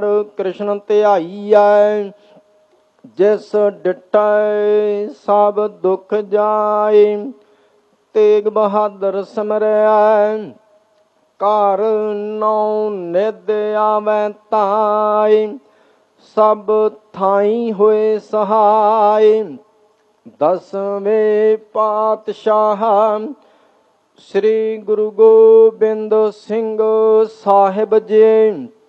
कृष्ण ਧਿਆਈਐ जिस डिटै सब दुख जाए। तेग बहादुर सिमरै घर नौ निध आवै ताय। सब थाई होए सहाय। दसवें पातशाह श्री गुरु गोबिंद सिंह साहिब जी